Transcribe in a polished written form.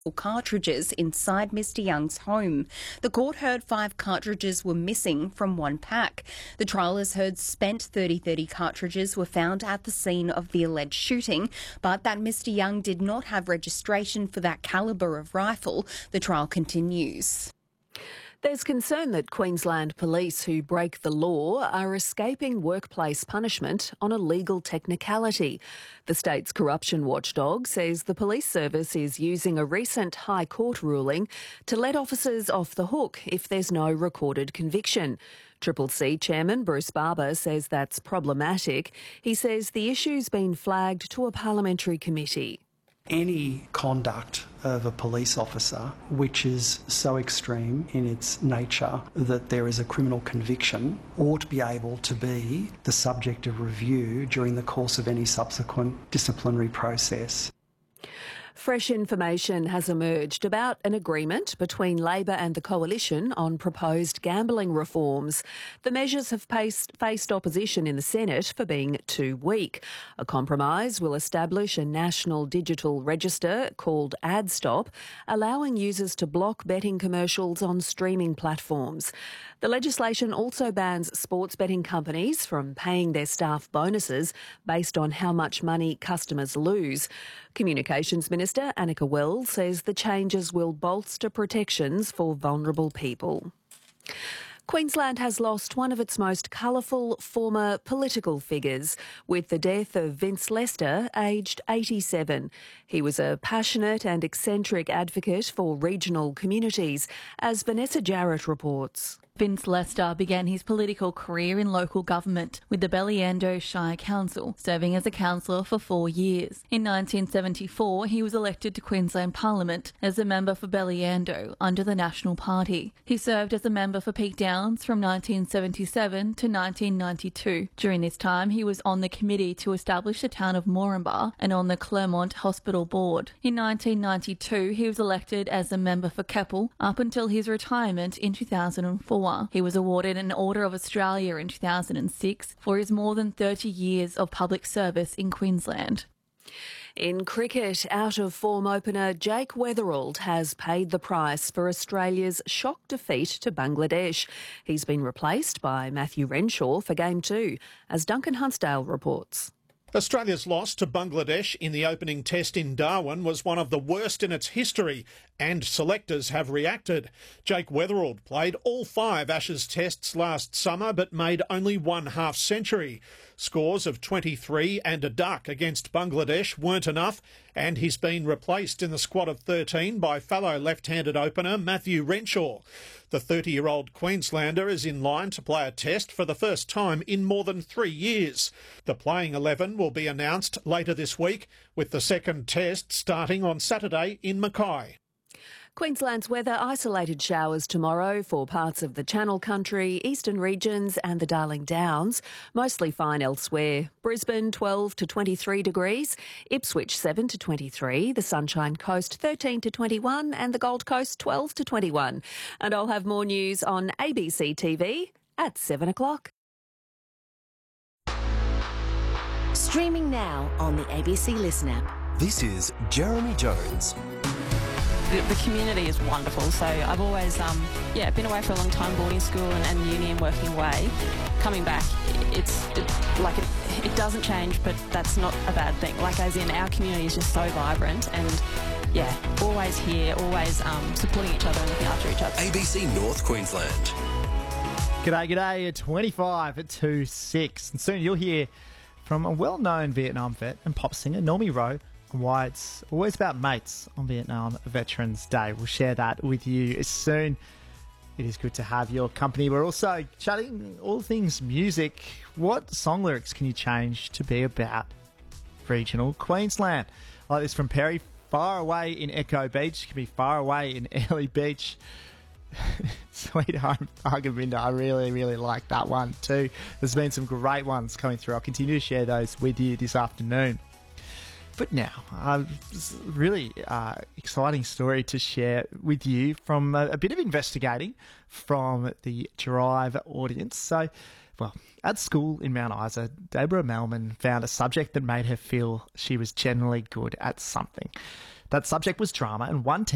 cartridges inside Mr Young's home. The court heard 5 cartridges were missing from one pack. The trial has heard spent .30-30 cartridges were found at the scene of the alleged shooting, but that Mr Young did not have registration for that calibre of rifle. The trial continues. There's concern that Queensland police who break the law are escaping workplace punishment on a legal technicality. The state's corruption watchdog says the police service is using a recent High Court ruling to let officers off the hook if there's no recorded conviction. Triple C Chairman Bruce Barber says that's problematic. He says the issue's been flagged to a parliamentary committee. Any conduct of a police officer which is so extreme in its nature that there is a criminal conviction ought to be able to be the subject of review during the course of any subsequent disciplinary process. Fresh information has emerged about an agreement between Labor and the Coalition on proposed gambling reforms. The measures have faced opposition in the Senate for being too weak. A compromise will establish a national digital register called AdStop, allowing users to block betting commercials on streaming platforms. The legislation also bans sports betting companies from paying their staff bonuses based on how much money customers lose. Communications Minister Annika Wells says the changes will bolster protections for vulnerable people. Queensland has lost one of its most colourful former political figures with the death of Vince Lester, aged 87. He was a passionate and eccentric advocate for regional communities, as Vanessa Jarrett reports. Vince Lester began his political career in local government with the Belliendo Shire Council, serving as a councillor for 4 years. In 1974, he was elected to Queensland Parliament as a member for Belliendo under the National Party. He served as a member for Peak Downs from 1977 to 1992. During this time, he was on the committee to establish the town of Moranbah and on the Clermont Hospital Board. In 1992, he was elected as a member for Keppel up until his retirement in 2004. He was awarded an Order of Australia in 2006 for his more than 30 years of public service in Queensland. In cricket, out-of-form opener Jake Weatherald has paid the price for Australia's shock defeat to Bangladesh. He's been replaced by Matthew Renshaw for Game 2, as Duncan Huntsdale reports. Australia's loss to Bangladesh in the opening test in Darwin was one of the worst in its history, and selectors have reacted. Jake Weatherald played all 5 Ashes tests last summer but made only 1 half-century. Scores of 23 and a duck against Bangladesh weren't enough, and he's been replaced in the squad of 13 by fellow left-handed opener Matthew Renshaw. The 30-year-old Queenslander is in line to play a test for the first time in more than 3 years. The playing 11 will be announced later this week, with the second test starting on Saturday in Mackay. Queensland's weather: isolated showers tomorrow for parts of the Channel Country, eastern regions and the Darling Downs. Mostly fine elsewhere. Brisbane 12 to 23 degrees, Ipswich 7 to 23, the Sunshine Coast 13 to 21 and the Gold Coast 12 to 21. And I'll have more news on ABC TV at 7 o'clock. Streaming now on the ABC Listen app. This is Jeremy Jones. The community is wonderful, so I've always been away for a long time, boarding school and uni and working away. Coming back, it doesn't change, but that's not a bad thing. Like, as in, our community is just so vibrant and always here, always supporting each other and looking after each other. ABC North Queensland. G'day at 25 to 6. And soon you'll hear from a well-known Vietnam vet and pop singer, Normie Rowe, and why it's always about mates on Vietnam Veterans Day. We'll share that with you soon. It is good to have your company. We're also chatting all things music. What song lyrics can you change to be about regional Queensland? I like this from Perry. Far away in Echo Beach can be far away in Airlie Beach. Sweet Home Argaminda. I really, really like that one too. There's been some great ones coming through. I'll continue to share those with you this afternoon. But now, it's a really exciting story to share with you from a bit of investigating from the Drive audience. So, well, at school in Mount Isa, Deborah Melman found a subject that made her feel she was generally good at something. That subject was drama, and one